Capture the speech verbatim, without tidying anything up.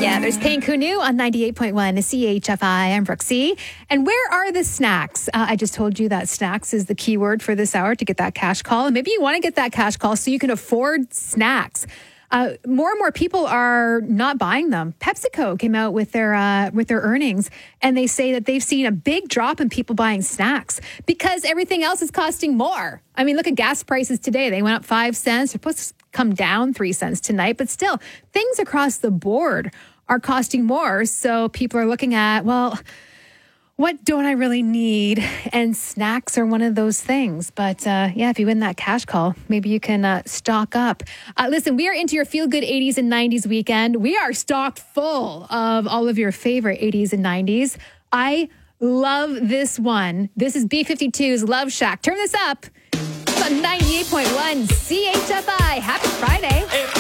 Yeah, there's Payne Kunu on ninety-eight point one C H F I. I'm Brooksy. And where are the snacks? Uh, I just told you that snacks is the key word for this hour to get that cash call. And maybe you want to get that cash call so you can afford snacks. Uh, more and more people are not buying them. PepsiCo came out with their uh, with their earnings, and they say that they've seen a big drop in people buying snacks because everything else is costing more. I mean, look at gas prices today. They went up five cents. They're supposed to come down three cents tonight, but still, things across the board are costing more. So people are looking at, well, what don't I really need? And snacks are one of those things. But uh, yeah, if you win that cash call, maybe you can uh, stock up. Uh, listen, we are into your Feel Good eighties and nineties weekend. We are stocked full of all of your favorite eighties and nineties. I love this one. This is B fifty-two's Love Shack. Turn this up. It's on ninety-eight point one C H F I. Happy Friday.